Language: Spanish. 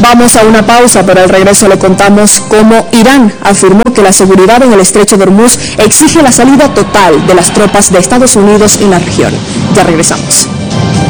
Vamos a una pausa, pero al regreso le contamos cómo Irán afirmó que la seguridad en el estrecho de Hormuz exige la salida total de las tropas de Estados Unidos en la región. Ya regresamos.